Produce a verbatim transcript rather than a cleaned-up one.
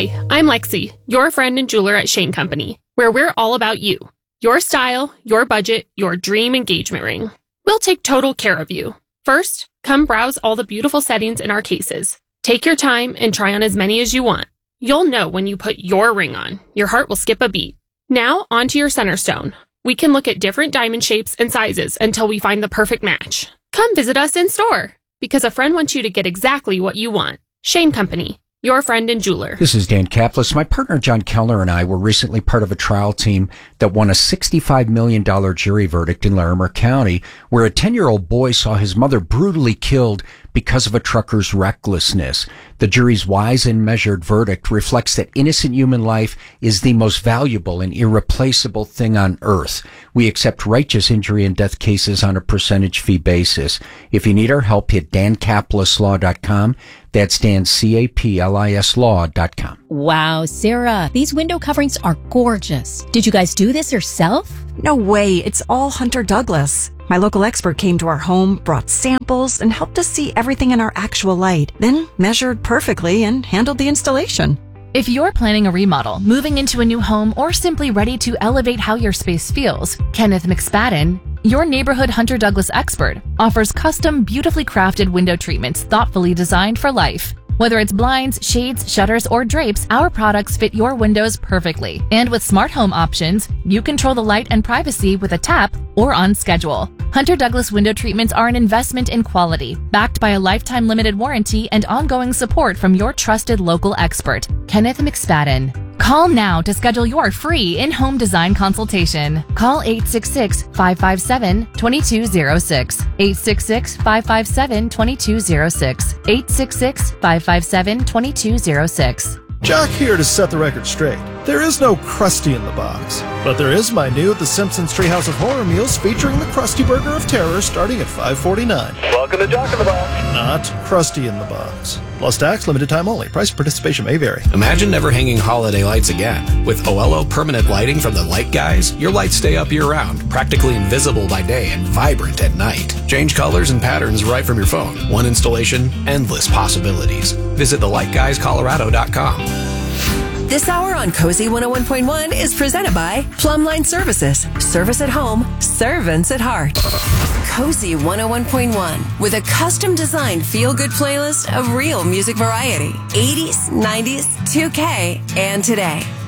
Hi, I'm Lexi, your friend and jeweler at Shane Company, where we're all about you. Your style, your budget, your dream engagement ring. We'll take total care of you. First, come browse all the beautiful settings in our cases. Take your time and try on as many as you want. You'll know when you put your ring on. Your heart will skip a beat. Now, onto your center stone. We can look at different diamond shapes and sizes until we find the perfect match. Come visit us in store, because a friend wants you to get exactly what you want. Shane Company, your friend and jeweler. This is Dan Kaplis. My partner John Kellner and I were recently part of a trial team that won a sixty-five million dollars jury verdict in Larimer County, where a ten-year-old boy saw his mother brutally killed because of a trucker's recklessness. The jury's wise and measured verdict reflects that innocent human life is the most valuable and irreplaceable thing on earth. We accept righteous injury and death cases on a percentage fee basis. If you need our help, hit dan kaplis law dot com. That's Dan, C A P L I S law dot com. Wow, Sarah, these window coverings are gorgeous. Did you guys do this yourself? No way. It's all Hunter Douglas. My local expert came to our home, brought samples, and helped us see everything in our actual light, then measured perfectly and handled the installation. If you're planning a remodel, moving into a new home, or simply ready to elevate how your space feels, Kenneth McSpadden, your neighborhood Hunter Douglas expert, offers custom, beautifully crafted window treatments thoughtfully designed for life. Whether it's blinds, shades, shutters, or drapes, our products fit your windows perfectly. And with smart home options, you control the light and privacy with a tap or on schedule. Hunter Douglas window treatments are an investment in quality, backed by a lifetime limited warranty and ongoing support from your trusted local expert, Kenneth McSpadden. Call now to schedule your free in-home design consultation. Call eight six six, five five seven, two two zero six, eight six six, five five seven, two two zero six, eight six six, five five seven, two two zero six. Jock here to set the record straight. There is no Krusty in the box, but there is my new The Simpsons Treehouse of Horror meals featuring the Krusty Burger of Terror starting at five forty-nine. Welcome to Jock in the Box. Not Krusty in the box. Plus tax, limited time only. Price participation may vary. Imagine never hanging holiday lights again. With O L O permanent lighting from the Light Guys, your lights stay up year-round, practically invisible by day and vibrant at night. Change colors and patterns right from your phone. One installation, endless possibilities. Visit the light guys colorado dot com. This hour on Cozy one oh one point one is presented by Plumline Services. Service at home, servants at heart. Cozy one oh one point one with a custom-designed feel-good playlist of real music variety. eighties, nineties, two K, and today.